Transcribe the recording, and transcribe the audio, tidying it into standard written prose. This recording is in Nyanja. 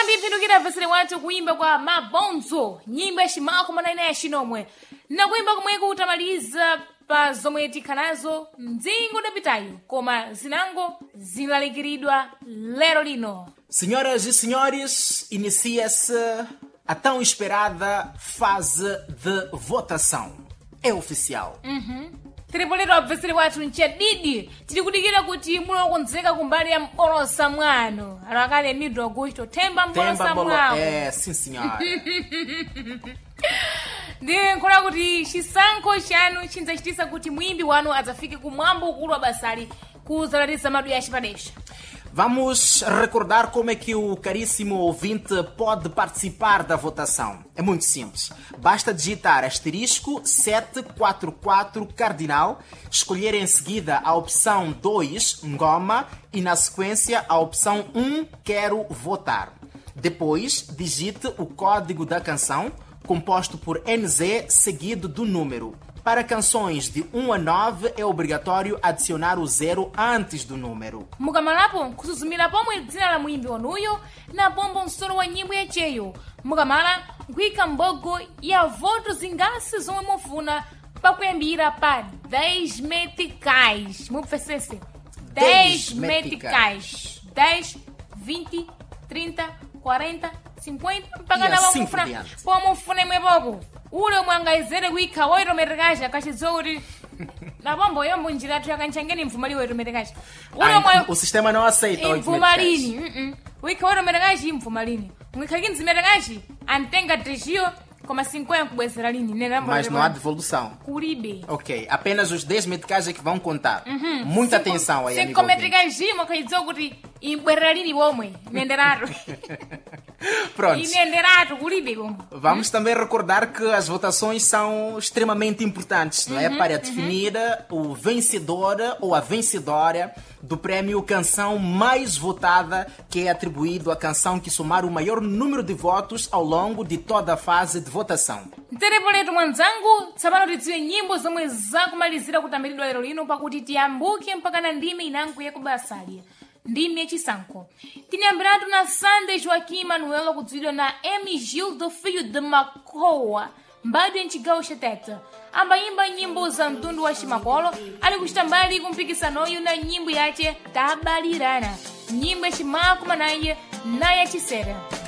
ndipindukira vesere watu kuimba kwa mabonzo nyimbo yashimako manaina yashinomwe na kuimba komwe kutamaliza pa zomwe tikhanazo mdzingo udapitayo koma zinango zinalalikiridwa lero lino. Senhoras e senhores, inicia-se a tão esperada fase de votação. É oficial. Tiripolito abvesere wathu nchadidi tikudikira kuti mulokonzeka kumbali ya mbolosa mwanu alakale middle Augusto temba mbolosa mwawo. Sim senhora. Ndinkhola kuti chisankho chanu chinzachitisa kuti mwimbi wanu adzafike kumwambo ukulu wa basali kuzalatisa madu ya chipadesha. Vamos recordar como é que o caríssimo ouvinte pode participar da votação. É muito simples. Basta digitar asterisco 744 cardinal, escolher em seguida a opção 2, Ngoma, e na sequência a opção 1, Quero votar. Depois, digite o código da canção, composto por NZ seguido do número. Para canções de 1 a 9 é obrigatório adicionar o 0 antes do número. Mukamalapo kusuzumira pomwe dzina la mwimbi wanuyo na pombo msoro wa nyimbo yacheyo. Mukamala nkuika mbogo ya voto zingasi zomwe mufuna pakuyambira pa 10 meticais. Mupfesese 10 meticais. 10, 20, 30, 40, 50 mpaka na wamufuna pomufuna imwe popo. Ule mwangazere kuika wairo merekaji akachizori na bombo yombo njiratu yakanchangeni mfumali wairo merekaji. O sistema não aceita o mfumalini. Wika wairo merekaji mfumalini. Mwikakinzi merekaji antenga tejio como 50 kubwezera lini. Mas não há devolução. Kuribe. Ok, apenas os 10 meticais é que vão contar. Muita atenção aí, amigo. 5 meticais mwakaizo kuti ibwezera lini bomwe. Nenderaro. Pronto. Kuribe. Vamos também recordar que as votações são extremamente importantes, não é? Para definir o vencedor ou a vencedora do prémio Canção Mais Votada, que é atribuído à canção que somar o maior número de votos ao longo de toda a fase de votação. Terepoletu mwanzangu, tsapano tidziwe nyimbo zomwe zakumalizira kutambiriridwa lero lino pakuti tiyambuke mpaka na ndime inango yakubasali. Ndime yachisankho. Tinyambiratu na Sunday Joaquim Manuel kudziwidwa na M. Gildo Filho de Macoa, mbadwa mchigawo cha Tete. Ambayimba nyimbo za mtundu wa Chimakolo, ali kuchita mbali kumpikisanoyu na nyimbo yache Tabalirana, nyimbo ya Chimako manaye na ya Chisera.